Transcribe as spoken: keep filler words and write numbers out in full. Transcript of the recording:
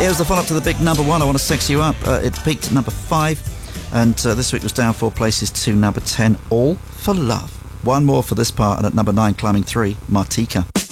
It was the follow-up to the big number one, I Want to Sex You Up. Uh, it peaked at number five, and uh, this week was down four places to number ten, All for Love. One more for this part, and at number nine, climbing three, Martika.